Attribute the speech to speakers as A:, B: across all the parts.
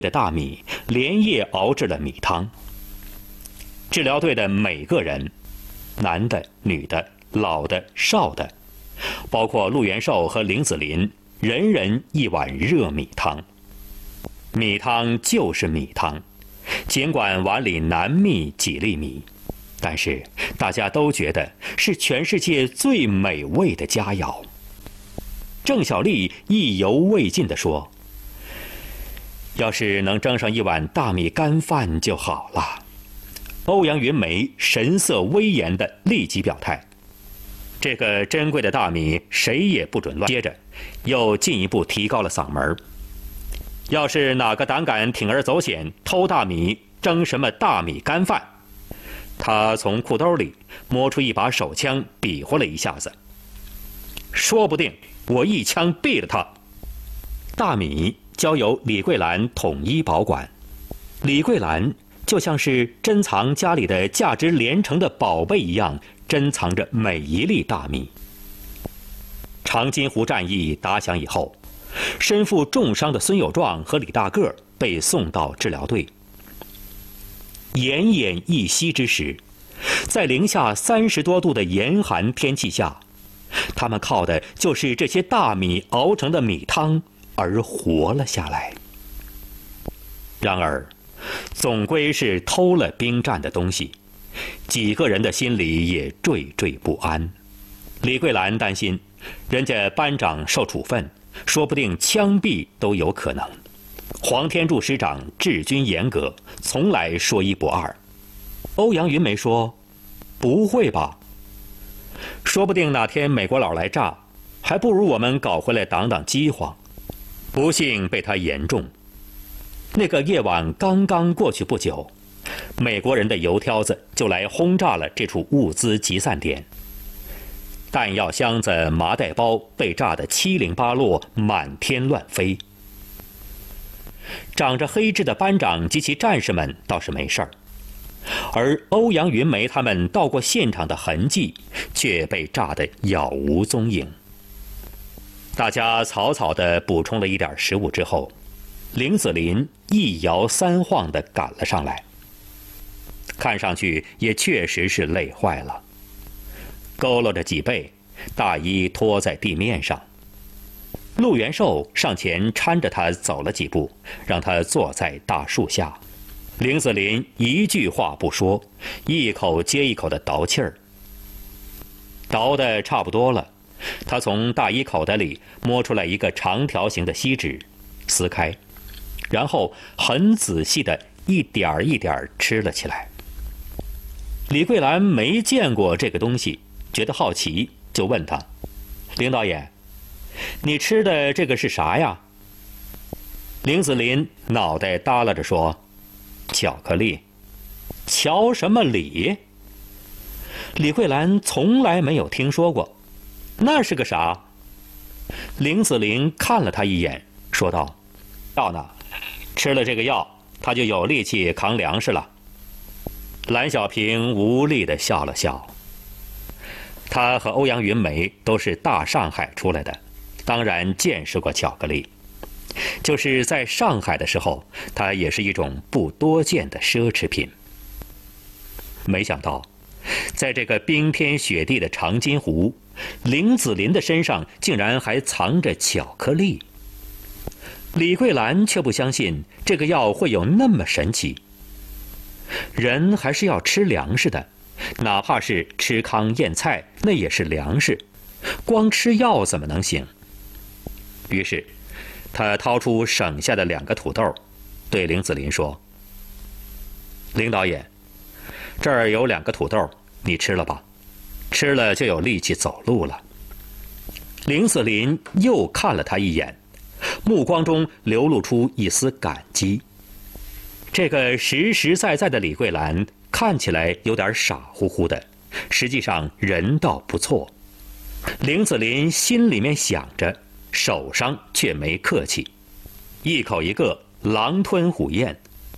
A: 的大米连夜熬制了米汤。治疗队的每个人，男的、女的、老的、少的，包括陆元寿和林子霖，人人一碗热米汤。米汤就是米汤，尽管碗里难觅几粒米，但是大家都觉得是全世界最美味的佳肴。郑小丽意犹未尽地说：“要是能蒸上一碗大米干饭就好了。”欧阳云梅神色威严地立即表态：“这个珍贵的大米谁也不准乱。”接着又进一步提高了嗓门：“要是哪个胆敢铤而走险偷大米蒸什么大米干饭？”他从裤兜里摸出一把手枪，比划了一下子，说不定我一枪毙了他。大米交由李桂兰统一保管，李桂兰就像是珍藏家里的价值连城的宝贝一样，珍藏着每一粒大米。长津湖战役打响以后，身负重伤的孙有壮和李大个被送到治疗队。奄奄一息之时，在零下30多度的严寒天气下，他们靠的就是这些大米熬成的米汤而活了下来。然而，总归是偷了兵站的东西，几个人的心里也惴惴不安。李桂兰担心，人家班长受处分，说不定枪毙都有可能。黄天柱师长治军严格，从来说一不二。欧阳云梅说：“不会吧？说不定哪天美国佬来炸，还不如我们搞回来挡挡饥荒。”不幸被他言中。那个夜晚刚刚过去不久，美国人的油挑子就来轰炸了这处物资集散点。弹药箱子、麻袋包被炸得七零八落，满天乱飞。长着黑痣的班长及其战士们倒是没事儿，而欧阳云梅他们到过现场的痕迹却被炸得杳无踪影。大家草草地补充了一点食物之后，林子霖一摇三晃地赶了上来，看上去也确实是累坏了，佝偻着脊背，大衣拖在地面上。陆元寿上前搀着他走了几步，让他坐在大树下。林子霖一句话不说，一口接一口地倒气儿。倒得差不多了，他从大衣口袋里摸出来一个长条形的锡纸，撕开，然后很仔细地一点一点吃了起来。李桂兰没见过这个东西，觉得好奇，就问他：“林导演，你吃的这个是啥呀？”林子霖脑袋耷拉着说：“巧克力。”乔什么李？李桂兰从来没有听说过，那是个啥？林子霖看了他一眼，说道：“药呢？吃了这个药，他就有力气扛粮食了。”蓝小平无力地笑了笑。他和欧阳云梅都是大上海出来的，当然见识过巧克力。就是在上海的时候，它也是一种不多见的奢侈品。没想到，在这个冰天雪地的长津湖，林子霖的身上竟然还藏着巧克力。李桂兰却不相信这个药会有那么神奇。人还是要吃粮食的，哪怕是吃糠咽菜，那也是粮食，光吃药怎么能行？于是他掏出省下的2个土豆，对林子霖说：“林导演，这儿有2个土豆，你吃了吧，吃了就有力气走路了。”林子霖又看了他一眼，目光中流露出一丝感激。这个实实在在的李桂兰看起来有点傻乎乎的，实际上人倒不错。林子霖心里面想着，手上却没客气，一口一个狼吞虎咽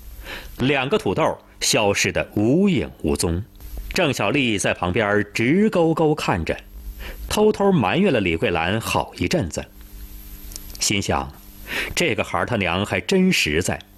A: ，2个土豆消失得无影无踪。郑小丽在旁边直勾勾看着，偷偷埋怨了李桂兰好一阵子，心想这个孩他娘还真实在，